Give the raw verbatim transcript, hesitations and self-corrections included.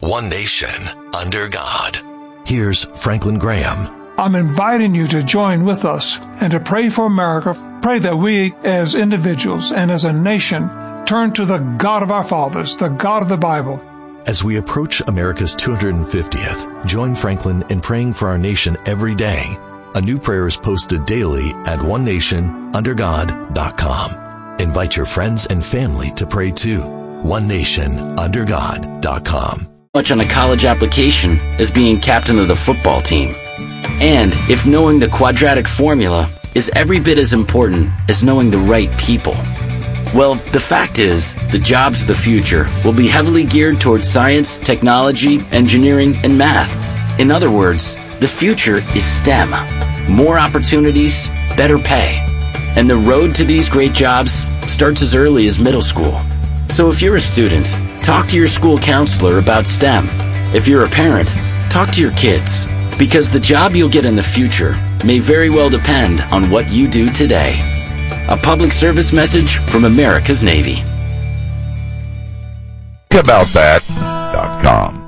one nation, under God. Here's Franklin Graham. I'm inviting you to join with us and to pray for America. Pray that we as individuals and as a nation turn to the God of our fathers, the God of the Bible. As we approach America's two hundred fiftieth, join Franklin in praying for our nation every day. A new prayer is posted daily at one nation under god dot com. Invite your friends and family to pray too. one nation under god dot com. Much on a college application as being captain of the football team. And if knowing the quadratic formula is every bit as important as knowing the right people. Well, the fact is, the jobs of the future will be heavily geared towards science, technology, engineering, and math. In other words, the future is STEM. More opportunities, better pay. And the road to these great jobs starts as early as middle school. So if you're a student, talk to your school counselor about STEM. If you're a parent, talk to your kids. Because the job you'll get in the future may very well depend on what you do today. A public service message from America's Navy. about that dot com